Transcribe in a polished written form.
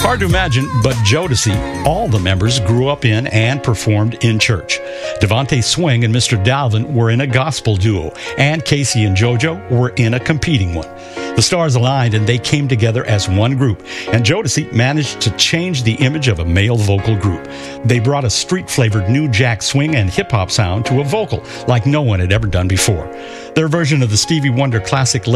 Hard to imagine, but Jodeci, all the members grew up in and performed in church. Devontae Swing and Mr. Dalvin were in a gospel duo, and Casey and JoJo were in a competing one. The stars aligned and they came together as one group, and Jodeci managed to change the image of a male vocal group. They brought a street-flavored new jack swing and hip-hop sound to a vocal like no one had ever done before. Their version of the Stevie Wonder classic